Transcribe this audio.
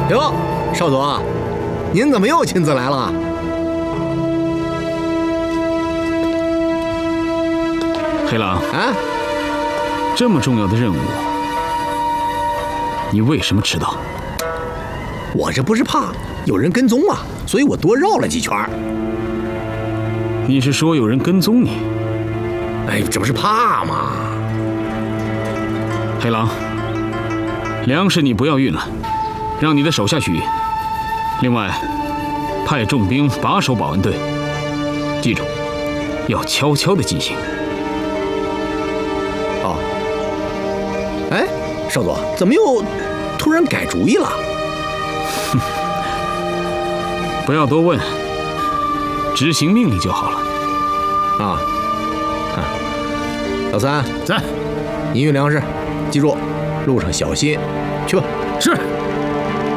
哟，少佐，您怎么又亲自来了？ 黑狼啊， 这么重要的任务，你为什么迟到？ 我这不是怕有人跟踪啊，所以我多绕了几圈。 你是说有人跟踪你？ 哎，这不是怕吗？ 黑狼，粮食你不要运了，让你的手下去运。另外，派重兵把守保安队，记住，要悄悄地进行。 哦，哎，少佐，怎么又突然改主意了？ 不要多问，执行命令就好了。 啊，老三在， 你运粮食，记住，路上小心，去吧。 是。